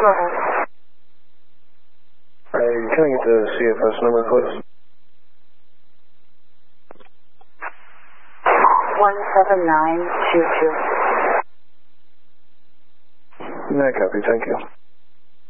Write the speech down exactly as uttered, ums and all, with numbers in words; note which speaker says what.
Speaker 1: level.
Speaker 2: Hey, can I get the C F S number, please?
Speaker 1: one seven nine two two.
Speaker 2: No, copy, thank you.